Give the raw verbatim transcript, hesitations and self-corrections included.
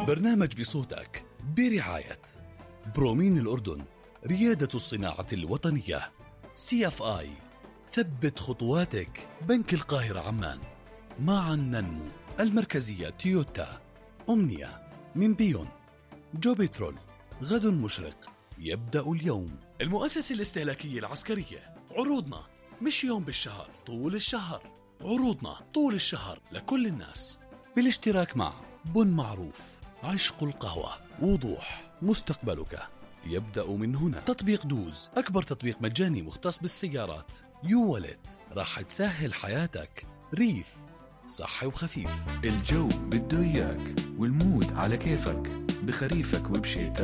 برنامج بصوتك برعاية برومين الأردن، ريادة الصناعة الوطنية. سي اف آي، ثبت خطواتك. بنك القاهرة عمان، معا ننمو. المركزية تويوتا. أمنية من بيون. جو بترول، غد مشرق يبدأ اليوم. المؤسسة الاستهلاكية العسكرية، عروضنا مش يوم بالشهر، طول الشهر. عروضنا طول الشهر لكل الناس، بالاشتراك مع بن معروف، عشق القهوة، وضوح. مستقبلك يبدأ من هنا. تطبيق دوز، أكبر تطبيق مجاني مختص بالسيارات. يو والت، راح تسهل حياتك. ريف، صحي وخفيف. الجو بده إياك والمود على كيفك، بخريفك وبشتاء